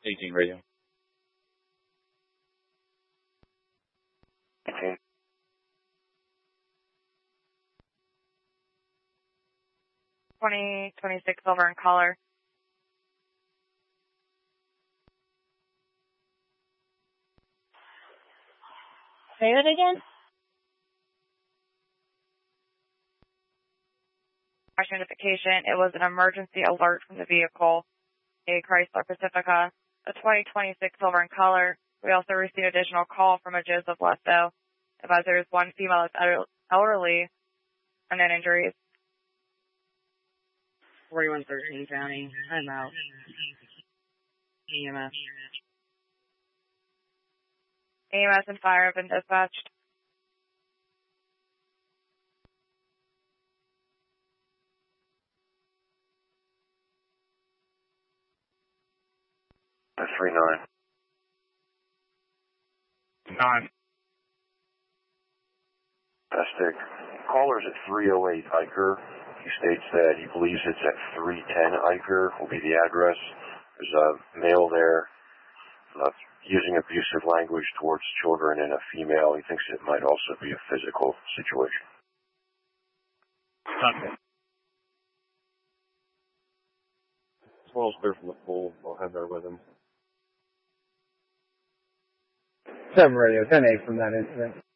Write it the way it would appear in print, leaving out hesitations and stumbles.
18 radio. 18. Twenty 26 silver in color. Say it again? Identification. It was an emergency alert from the vehicle, a Chrysler Pacifica, a 2026 silver in color. We also received additional call from a Joseph Lesto. Advised there is one female that's elderly and then injuries. 4113 County. I'm out. EMS. EMS and fire have been dispatched. That's 39. 9. Fantastic. Caller's at 308 Iker. He states that he believes it's at 310 Iker will be the address. There's a male there using abusive language towards children and a female. He thinks it might also be a physical situation. Okay. As well as clear from the pool, I'll head there with him. 7 radio, 10-8 from that incident.